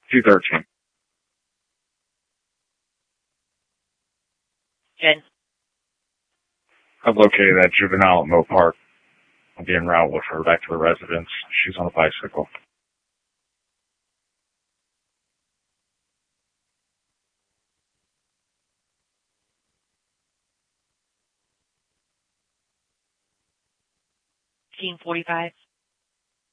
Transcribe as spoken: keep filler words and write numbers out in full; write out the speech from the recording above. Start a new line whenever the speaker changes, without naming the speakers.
two thirteen.
Jen.
I've located that juvenile at Moe Park. I'll be en route with her back to the residence. She's on a bicycle.
Team forty-five.